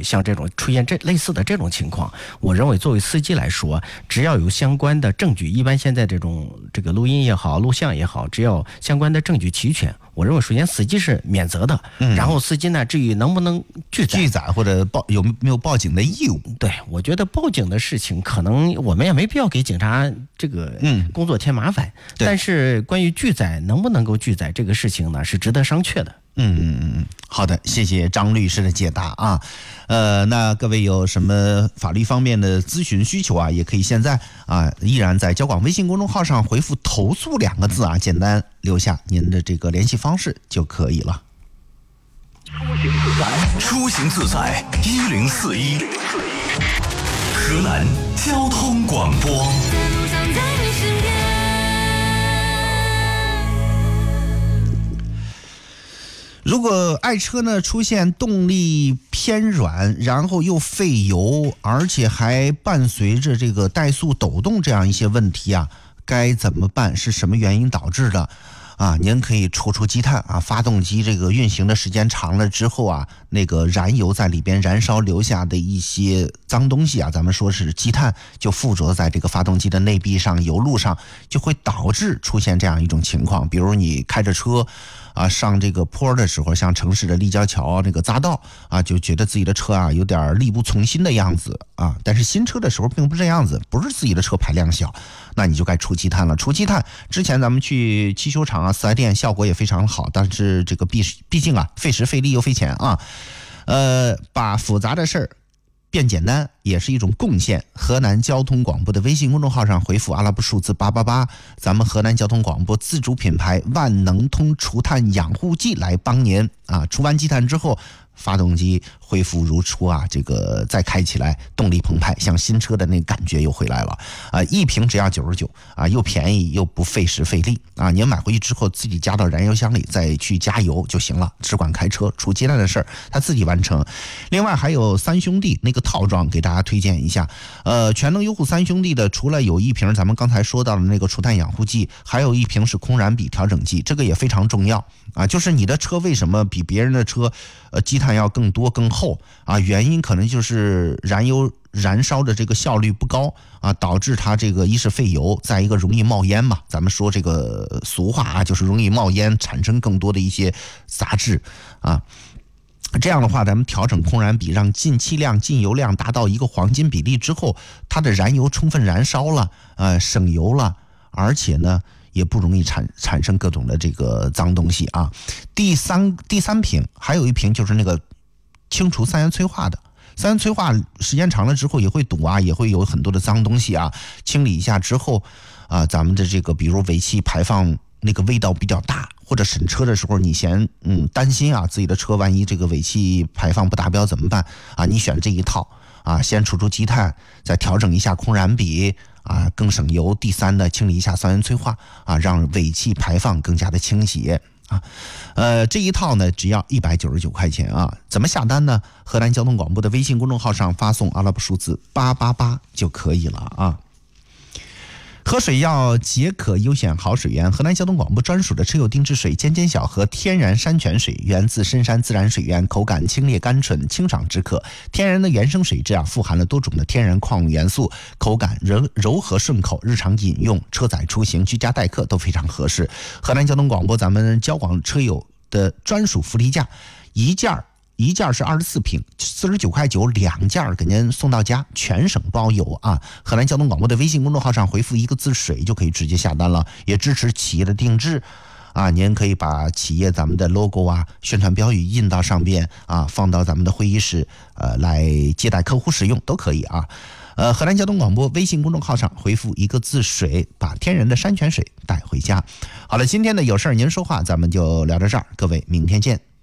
像这种出现类似的这种情况，我认为作为司机来说，只要有相关的证据，一般现在这个录音也好，录像也好，只要相关的证据齐全，我认为首先司机是免责的，然后司机呢，至于能不能拒载或者有没有报警的义务， 对，我觉得报警的事情可能我们也没必要给警察这个工作添麻烦，但是关于拒载能不能够拒载这个事情呢，是值得商榷的。 好的，谢谢张律师的解答啊。那各位有什么法律方面的咨询需求啊，也可以现在啊，依然在交广微信公众号上回复投诉2个字啊，简单留下您的这个联系方式就可以了。 出行自在1041，河南交通广播。 如果爱车呢出现动力偏软，然后又费油，而且还伴随着这个怠速抖动这样一些问题啊，该怎么办？是什么原因导致的？啊，您可以出积碳啊，发动机这个运行的时间长了之后啊，那个燃油在里边燃烧留下的一些脏东西啊，咱们说是积碳，就附着在这个发动机的内壁上、油路上，就会导致出现这样一种情况。比如你开着车啊，上这个坡的时候，像城市的立交桥那个匝道啊，就觉得自己的车啊有点力不从心的样子啊。但是新车的时候并不是这样子，不是自己的车排量小，那你就该除积碳了。除积碳之前咱们去汽修厂啊、4S店效果也非常好，但是这个毕竟啊费时费力又费钱啊。把复杂的事儿变简单也是一种贡献。河南交通广播的微信公众号上回复阿拉伯数字888，咱们河南交通广播自主品牌万能通除碳养护剂来帮您啊，除完积碳之后，发动机恢复如初啊，这个再开起来动力澎湃，像新车的那感觉又回来了啊！一瓶只要99啊，又便宜又不费时费力啊！您买回去之后自己加到燃油箱里再去加油就行了，只管开车，除积碳的事儿他自己完成。另外还有3兄弟那个套装给大家推荐一下，全能优护3兄弟的除了有一瓶咱们刚才说到的那个除碳养护剂，还有一瓶是空燃比调整剂，这个也非常重要啊！就是你的车为什么比别人的车积碳要更多更厚啊？原因可能就是燃油燃烧的这个效率不高啊，导致它这个一是费油，再一个容易冒烟嘛。咱们说这个俗话啊，就是容易冒烟，产生更多的一些杂质啊。这样的话，咱们调整空燃比，让进气量、进油量达到一个黄金比例之后，它的燃油充分燃烧了，省油了，而且呢也不容易产生各种的这个脏东西啊。第三瓶还有一瓶就是那个清除三元催化的，三元催化时间长了之后也会堵啊，也会有很多的脏东西啊。清理一下之后啊，咱们的这个比如尾气排放那个味道比较大，或者审车的时候你担心啊自己的车万一这个尾气排放不达标怎么办啊？你选这一套啊，先除积碳，再调整一下空燃比啊，更省油。第三呢，清理一下三元催化啊，让尾气排放更加的清洁啊。这一套呢只要199块钱啊。怎么下单呢？河南交通广播的微信公众号上发送阿拉伯数字888就可以了啊。喝水要解渴优选好水源，河南交通广播专属的车友定制水尖尖小河天然山泉水，源自深山自然水源，口感清冽甘醇，清爽止渴。天然的原生水质啊，富含了多种的天然矿物元素，口感柔和顺口，日常饮用、车载出行、居家待客都非常合适。河南交通广播咱们交广车友的专属福利价，一件是24瓶，49.9块，2件给您送到家，全省包邮啊！河南交通广播的微信公众号上回复一个字“水”就可以直接下单了，也支持企业的定制啊！您可以把企业咱们的 logo 啊、宣传标语印到上边啊，放到咱们的会议室来接待客户使用都可以啊！河南交通广播微信公众号上回复一个字“水”，把天然的山泉水带回家。好了，今天的有事儿您说话，咱们就聊到这儿，各位明天见。